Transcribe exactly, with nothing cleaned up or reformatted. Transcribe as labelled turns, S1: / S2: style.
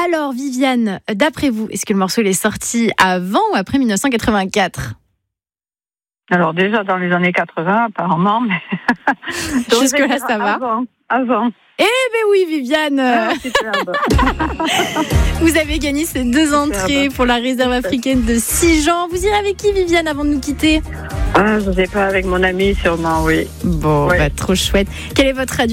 S1: Alors, Viviane, d'après vous, est-ce que le morceau il est sorti avant ou après dix-neuf cent quatre-vingt-quatre ?
S2: Alors déjà dans les années quatre-vingts, apparemment, mais
S1: jusque-là, ça va.
S2: Avant, avant.
S1: Eh bien oui, Viviane,
S2: Ah, superbe.
S1: vous avez gagné ces deux entrées pour la réserve africaine de Sijan. Vous irez avec qui, Viviane, avant de nous quitter ?
S2: Ah, je sais pas, avec mon ami sûrement, oui.
S1: Bon,
S2: Ouais.
S1: bah, trop chouette. Quelle est votre radio ?